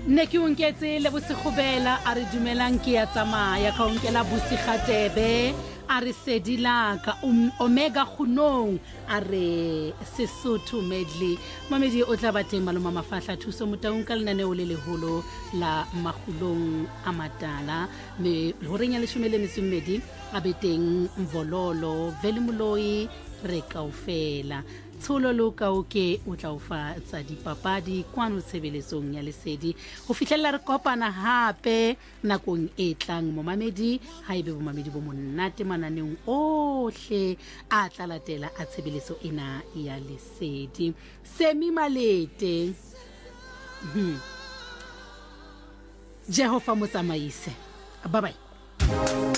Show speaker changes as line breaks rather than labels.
ne ke unketse le bosekgobela a re dumelang ke ya tsamaya ka unkela bosikgatebe a re sedilaka omega khunong a re Sesotho medley mamedi o tla bateng maloma mafahla thuso motaung ka lenaneo le leholo la magulong a matala me horeng ya leshomele mesumedi a beteng mvololo velimoloi re kaofela tsholo lo ka ke o tla ofa tsa dipapadi kwano tshebeletsong ya lesedi go fitlhella re kopana hape nakong e tlang momamedi haebe bomamedi bo monate mananeong ohle a tlalatela a tshebeletso ena ya lesedi Semi Malete Jehova motsamaise bye bye